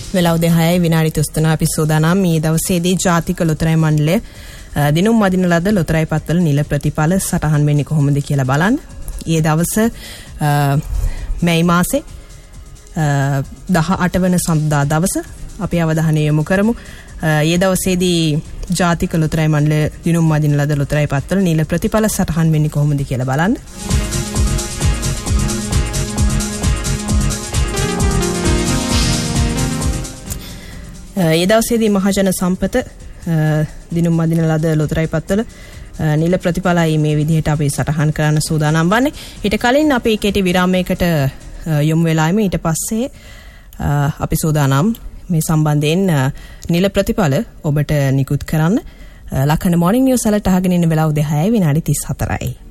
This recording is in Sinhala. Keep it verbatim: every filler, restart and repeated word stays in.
වෙලාව දෙහයයි විනාඩි තිස් තුනයි අපි සූදානම් මේ දවසේදී ජාතික ලොතරැයි මණ්ඩලය දිනුම් මදින ලද ලොතරැයි පත්වල නිල ප්‍රතිඵල සටහන් වෙන්නේ කොහොමද කියලා බලන්න. ඊයේ දවස මැයි මාසේ දහ අට වන සඳුදා දවස අපි අවධානය යොමු කරමු. ඊයේ දවසේදී ජාතික ලොතරැයි මණ්ඩලය දිනුම් මදින ලද ලොතරැයි පත්වල නිල ප්‍රතිඵල සටහන් වෙන්නේ කොහොමද කියලා බලන්න. ඒ දවසේදී මහජන සම්පත දිනුම් මදින ලද ලොතරැයි පත්වල නිල ප්‍රතිඵලයි මේ විදිහට අපි සටහන් කරන්න සූදානම් වන්නේ. ඊට කලින් අපි කෙටි විරාමයකට යොමු වෙලාම ඊට පස්සේ අපි සූදානම් මේ සම්බන්ධයෙන් නිල ප්‍රතිඵල ඔබට නිකුත් කරන්න. ලක්කන මොර්නිං නිවුස් වලට අහගෙන ඉන්න වෙලාව දෙහයයි විනාඩි තිස් හතරයි.